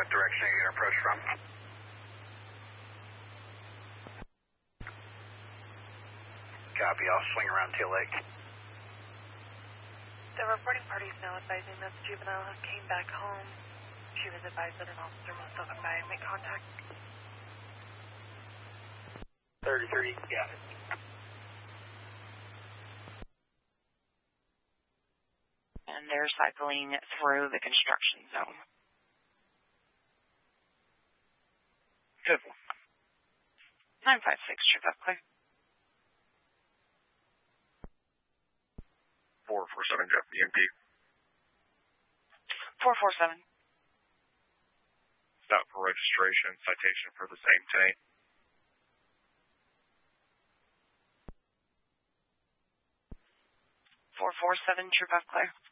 what direction are you going to approach from? Copy, I'll swing around Teal Lake. The reporting party is now advising that the juvenile came back home. She was advised that an officer will still come by and make contact. 33, got it. And they're cycling through the construction zone. Good. 956, trip up clear. 447, Jeff, EMP. 447. Stop for registration, citation for the same tank. 447, trip up clear.